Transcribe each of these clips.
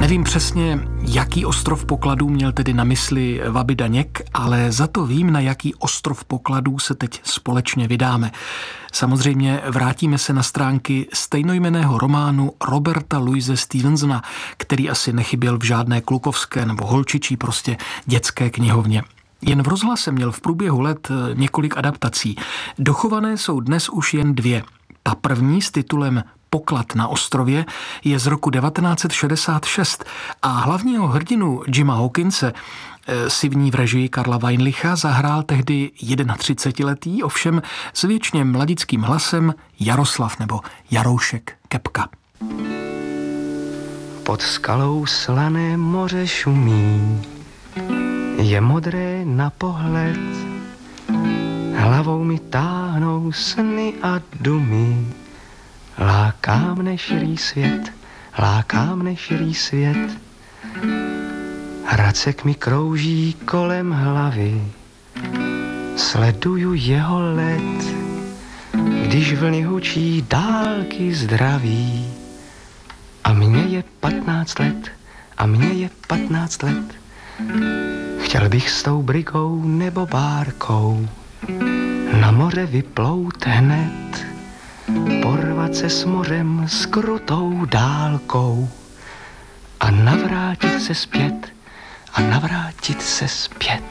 Nevím přesně, jaký ostrov pokladů měl tedy na mysli Wabi Daněk, ale za to vím, na jaký ostrov pokladů se teď společně vydáme. Samozřejmě vrátíme se na stránky stejnojmenného románu Roberta Louise Stevensona, který asi nechyběl v žádné klukovské nebo holčičí, prostě dětské knihovně. Jen v rozhlase měl v průběhu let několik adaptací. Dochované jsou dnes už jen 2. Ta první s titulem Poklad na ostrově je z roku 1966 a hlavního hrdinu Jima Hawkinse si v ní v režii Karla Weinlicha zahrál tehdy 31letý, ovšem s věčně mladickým hlasem Jaroslav nebo Jaroušek Kepka. Pod skalou slané moře šumí, je modré na pohled, hlavou mi táhnou sny a dumy. Láká mne širý svět, Hracek mi krouží kolem hlavy, sleduju jeho let, když vlny hučí dálky zdraví. A mně je 15 let, chtěl bych s tou brigou nebo bárkou na moře vyplout hned, porvat se s mořem s krutou dálkou a navrátit se zpět.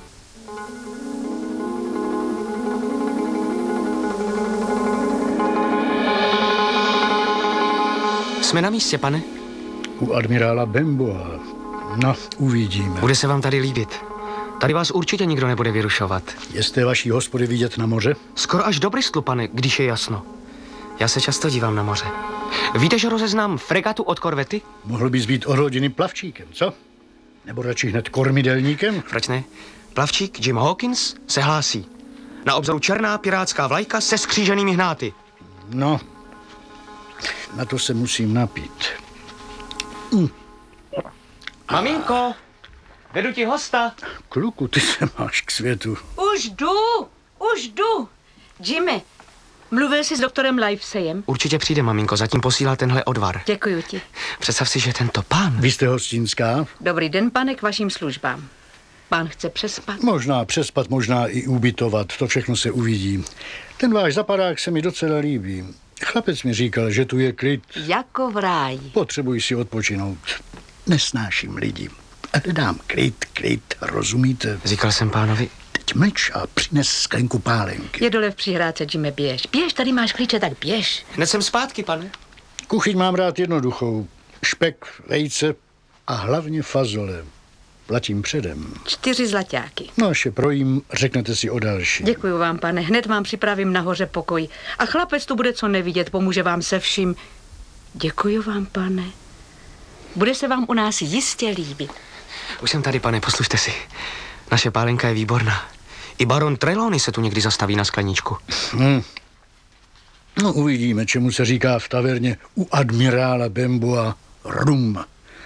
Jsme na místě, pane? U admirála Benboa. No, uvidíme. Bude se vám tady líbit. Tady vás určitě nikdo nebude vyrušovat. Je z té vaší hospody vidět na moře? Skoro až do Bristolu, pane, když je jasno. Já se často dívám na moře. Víte, že rozeznám fregatu od korvety? Mohl bys být od hodiny plavčíkem, co? Nebo radši hned kormidelníkem? Proč ne? Plavčík Jim Hawkins se hlásí. Na obzoru černá pirátská vlajka se skříženými hnáty. No, na to se musím napít. Maminko, vedu ti hosta. Kluku, ty se máš k světu. Už jdu. Jimmy, mluvil jsi s doktorem Liveseyem? Určitě přijde, maminko, zatím posílá tenhle odvar. Děkuju ti. Představ si, že tento pán... Vy jste hostinská? Dobrý den, pane, k vašim službám. Pán chce přespat? Možná přespat, možná i ubytovat, to všechno se uvidí. Ten váš zapadák se mi docela líbí. Chlapec mi říkal, že tu je klid. Jako v ráji. Potřebuji si odpočinout. Nesnáším lidi. Ale dám klid, rozumíte? Říkal jsem pánovi... Teď mlč a přines sklenku pálenky. Je dole v přihrádce, Jimmy, běž. Běž, tady máš klíče, tak běž. Hned jsem zpátky, pane. Kuchyň mám rád jednoduchou. Špek, vejce a hlavně fazole. Platím předem. 4 zlaťáky. No až je projím, řeknete si o další. Děkuju vám, pane. Hned vám připravím nahoře pokoj. A chlapec tu bude co nevidět, pomůže vám se vším. Děkuju vám, pane. Bude se vám u nás jistě líbit. Už jsem tady, pane, poslušte si. Naše pálenka je výborná. I baron Trelawney se tu někdy zastaví na skleničku. No uvidíme, čemu se říká v taverně u admirála Benboa rum.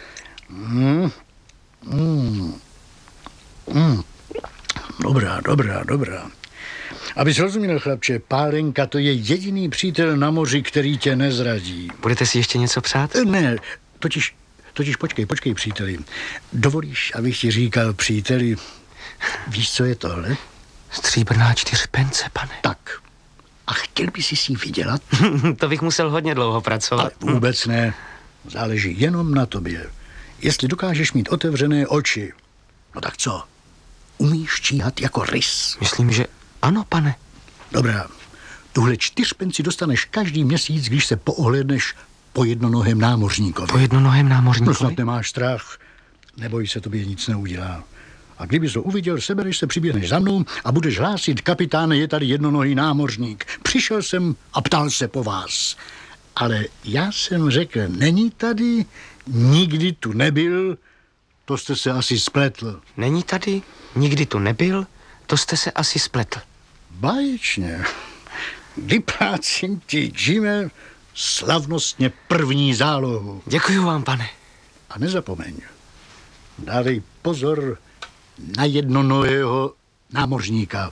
Dobrá. Abys rozuměl, chlapče, pálenka to je jediný přítel na moři, který tě nezradí. Budete si ještě něco přát? Ne, totiž počkej, příteli. Dovolíš, abych ti říkal, příteli, víš, co je tohle? Stříbrná 4 pence, pane. Tak. A chtěl bys si ji vydělat? To bych musel hodně dlouho pracovat. Ale vůbec ne. Záleží jenom na tobě. Jestli dokážeš mít otevřené oči, no tak co? Umíš číhat jako rys? Myslím, že ano, pane. Dobrá. Tuhle 4 penci dostaneš každý měsíc, když se poohlédneš po jednonohém námořníkovi. Po jednonohém námořníkovi? No snad nemáš strach. Neboj se, tobě nic neudělá. A kdybys to uviděl, sebereš se, přiběhneš za mnou a budeš hlásit: kapitáne, je tady jednonohý námořník. Přišel jsem a ptal se po vás. Ale já jsem řekl, není tady, nikdy tu nebyl, to jste se asi spletl. Není tady, nikdy tu nebyl, to jste se asi spletl. Báječně. Vyplácím ti, Jimmy, slavnostně 1. zálohu. Děkuju vám, pane. A nezapomeň, dávej pozor na jednonohého námořníka.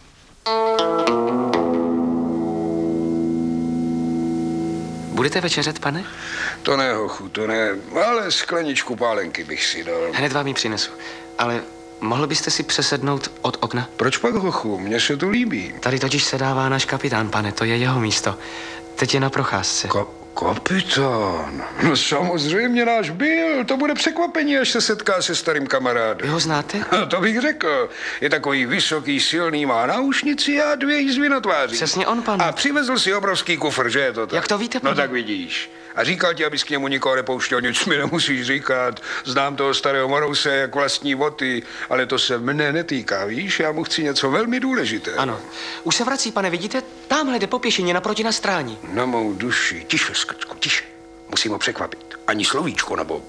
Budete večeřet, pane? To ne, hochu, to ne, ale skleničku pálenky bych si dal. Hned vám ji přinesu. Ale mohl byste si přesednout od okna? Proč pak, hochu? Mně se to líbí. Tady totiž sedává náš kapitán, pane, to je jeho místo. Teď je na procházce. Kapitán? No samozřejmě náš byl. To bude překvapení, až se setká se starým kamarádem. Vy ho znáte? No, to bych řekl. Je takový vysoký, silný, má náušnici a 2 jízvy na tváři. Přesně on, pane. A přivezl si obrovský kufr, že je to tak? Jak to víte, pane? No tak vidíš. A říkal ti, abys k němu nikoho nepouštěl, nic mi nemusíš říkat. Znám toho starého Morouse jak vlastní boty, ale to se mne netýká, víš? Já mu chci něco velmi důležitého. Ano. Už se vrací, pane, vidíte? Tamhle jde po pěšině naproti na stráni. Na mou duši. Tiše, Skrcku, tiše. Musím ho překvapit. Ani slovíčko, nebo...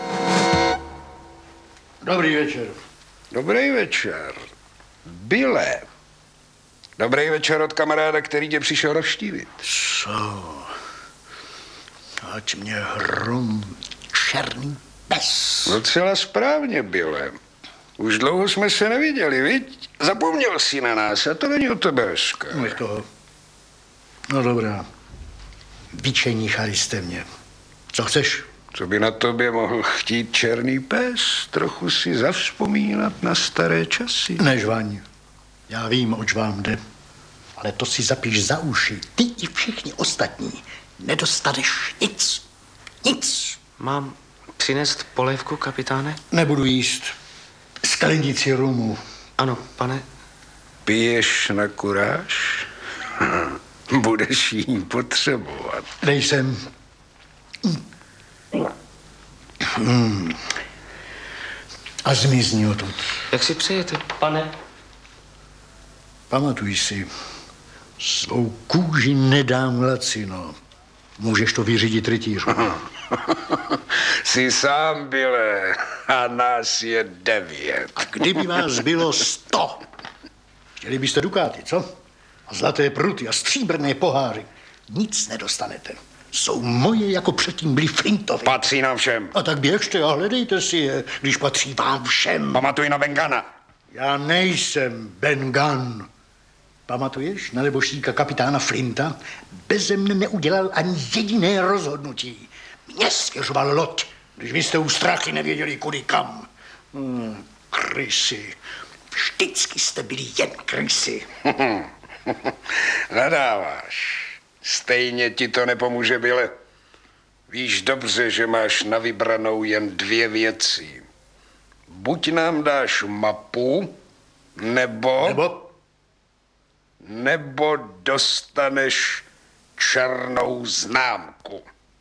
Dobrý večer. Dobrý večer. Byle. Dobrý večer od kamaráda, který tě přišel navštívit. Co? Ať mě hrom černý pes. Docela správně, Byle. Už dlouho jsme se neviděli, viď? Zapomněl jsi na nás a to není o tebe hezké. Nech toho. No dobrá. Vyčeníchali jste mě. Co chceš? Co by na tobě mohl chtít černý pes? Trochu si zavzpomínat na staré časy. Nežvaň. Já vím, oč vám jde. Ale to si zapíš za uši. Ty i všichni ostatní. Nedostaneš nic. Nic. Mám přinést polévku, kapitáne? Nebudu jíst. Sklenici rumu. Ano, pane. Piješ na kuráž? Budeš jí potřebovat. Dej sem. A zmizni odtud. Jak si přejete, pane? Pamatuj si, svou kůži nedám lacino. Můžeš to vyřídit rytířu. Jsi sám, Byle, a nás je 9. A kdyby vás bylo 100, chtěli byste dukáty, co? A zlaté pruty a stříbrné poháry. Nic nedostanete. Jsou moje, jako předtím byly Flintovi. Patří nám všem. A tak běžte a hledejte si je, když patří vám všem. Pamatuj na Bengana. Já nejsem Ben Gunn. Pamatuješ na neboštíka kapitána Flinta? Beze mne neudělal ani jediné rozhodnutí. Mně svěřoval loď, když vy jste u strachy nevěděli kudy kam. Krysy. Vždycky jste byli jen krysy. Nadáváš. Stejně ti to nepomůže, Byle. Víš dobře, že máš na vybranou jen 2 věci. Buď nám dáš mapu, nebo dostaneš černou známku.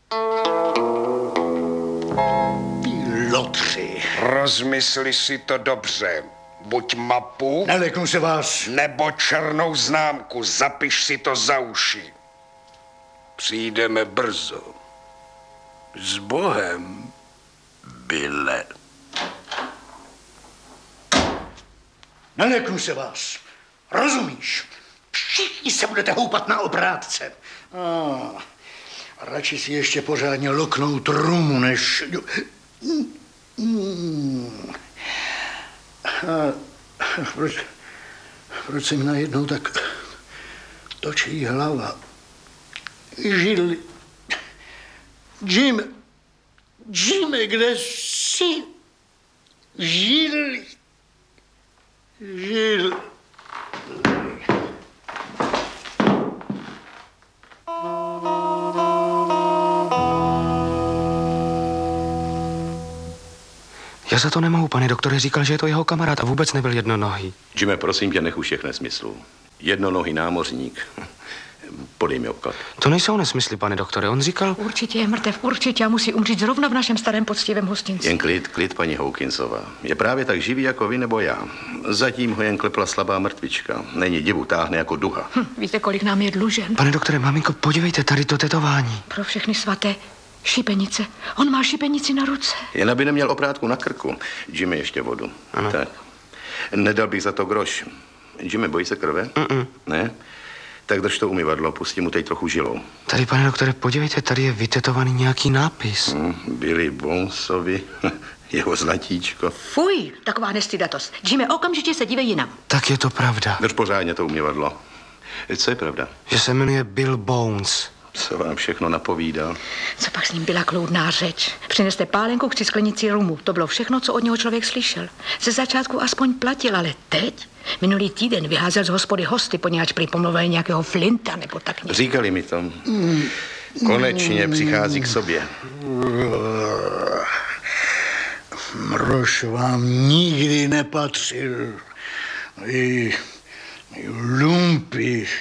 Ty lotři. Rozmysli si to dobře. Buď mapu, Neleknu se vás. nebo černou známku. Zapiš si to za uši. Přijdeme brzo. S Bohem, Byle. Neleknu se vás. Rozumíš? Všichni se budete houpat na obrátce. Radši si ještě pořádně loknout rumu, než... Proč se mi najednou tak točí hlava? Židli. Jim, kde jsi? Židli. Já za to nemohu, pane doktore, říkal, že je to jeho kamarád a vůbec nebyl jednonohý. Jimmy, prosím tě, nech už všech nesmyslů. Jednonohý námořník. Podej mi obklad. To nejsou nesmysly, pane doktore, on říkal... Určitě je mrtev, určitě a musí umřít zrovna v našem starém poctivém hostinci. Jen klid, paní Hawkinsová. Je právě tak živý jako vy nebo já. Zatím ho jen klepla slabá mrtvička. Není divu, táhne jako duha. Víte, kolik nám je dlužen? Pane doktore, maminko, podívejte, tady to tetování. Pro všechny svaté. Šipenice. On má šipenici na ruce. Jen aby neměl oprátku na krku. Jimmy, ještě vodu. Ano. Tak. Nedal bych za to groš. Jimmy, bojí se krve? Ne? Tak drž to umyvadlo, pustí mu teď trochu žilou. Tady, pane doktore, podívejte, tady je vytetovaný nějaký nápis. Billy Bonesovi, jeho zlatíčko. Fuj, taková nestydatost. Jimmy, okamžitě se dívej jinam. Tak je to pravda. Drž pořádně to umyvadlo. Co je pravda? Že se jmenuje Bill Bones. Co vám všechno napovídal? Co pak s ním byla kloudná řeč? Přineste pálenku, chci sklenici rumu. To bylo všechno, co od něho člověk slyšel. Ze začátku aspoň platil, ale teď? Minulý týden vyházel z hospody hosty, poněvadž prý pomluvil nějakého Flinta nebo tak nějak. Říkali mi to. Konečně přichází k sobě. Mrož vám nikdy nepatřil. I lumpy.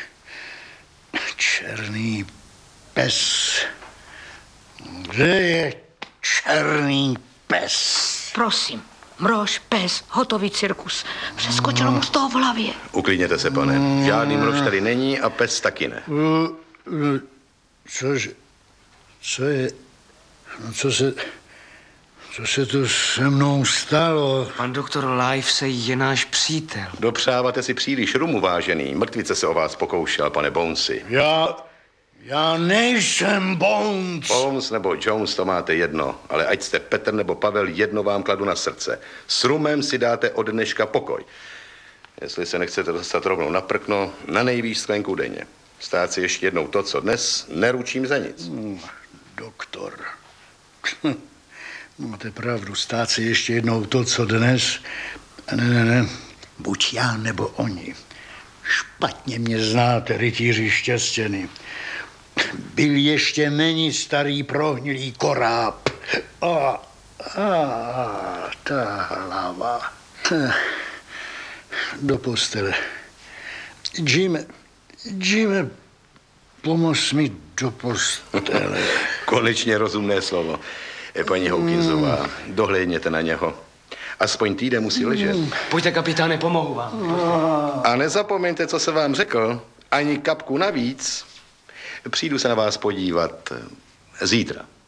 Černý pes. Kde je černý pes? Prosím, Mrož, pes, hotový cirkus. Přeskočilo mu z toho v hlavě. Uklidněte se, pane. Žádný mrož tady není a pes taky ne. Co se tu se mnou stalo? Pan doktor Livesey je náš přítel. Dopřáváte si příliš rumu, vážený. Mrtvice se o vás pokoušel, pane Bonesy. Já nejsem Bones. Bones nebo Jones, to máte jedno, ale ať jste Petr nebo Pavel, jedno vám kladu na srdce. S rumem si dáte od dneška pokoj. Jestli se nechcete dostat rovnou na prkno, na nejvýš sklenku denně. Stát si ještě jednou to, co dnes, neručím za nic. Doktor. Máte pravdu, stát si ještě jednou to, co dnes. Ne. Buď já, nebo oni. Špatně mě znáte, rytíři štěstěny. Byl ještě není starý prohnilý koráb. Ta hlava. Do postele. Jim, pomoz mi do postele. Konečně rozumné slovo. Paní Hawkinsová, dohlédněte na něho. Aspoň týden musí ležet. Pojďte, kapitáne, pomohu vám. A nezapomeňte, co jsem vám řekl. Ani kapku navíc. Přijdu se na vás podívat zítra.